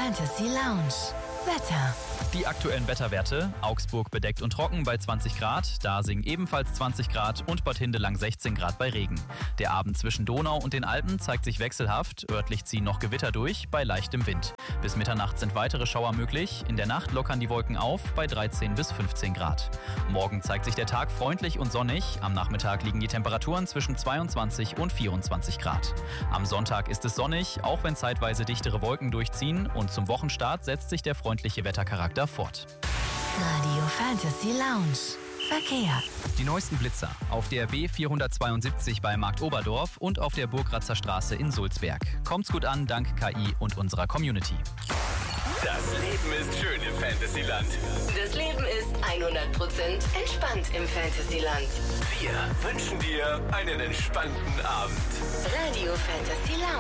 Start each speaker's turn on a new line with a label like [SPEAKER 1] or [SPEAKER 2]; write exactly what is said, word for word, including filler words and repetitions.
[SPEAKER 1] Fantasy Lounge. Wetter.
[SPEAKER 2] Die aktuellen Wetterwerte: Augsburg bedeckt und trocken bei zwanzig Grad, Dasing ebenfalls zwanzig Grad und Bad Hindelang sechzehn Grad bei Regen. Der Abend zwischen Donau und den Alpen zeigt sich wechselhaft, örtlich ziehen noch Gewitter durch bei leichtem Wind. Bis Mitternacht sind weitere Schauer möglich, in der Nacht lockern die Wolken auf bei dreizehn bis fünfzehn Grad. Morgen zeigt sich der Tag freundlich und sonnig, am Nachmittag liegen die Temperaturen zwischen zweiundzwanzig und vierundzwanzig Grad. Am Sonntag ist es sonnig, auch wenn zeitweise dichtere Wolken durchziehen, und zum Wochenstart setzt sich der freundliche Wettercharakter fort.
[SPEAKER 1] Radio Fantasy Lounge. Verkehr.
[SPEAKER 2] Die neuesten Blitzer auf der B vierhundertzweiundsiebzig bei Marktoberdorf und auf der Burgratzer Straße in Sulzberg. Kommt's gut an, dank K I und unserer Community.
[SPEAKER 3] Das Leben ist schön im Fantasyland.
[SPEAKER 1] Das Leben ist hundert Prozent entspannt im Fantasyland.
[SPEAKER 3] Wir wünschen dir einen entspannten Abend.
[SPEAKER 1] Radio Fantasy Lounge.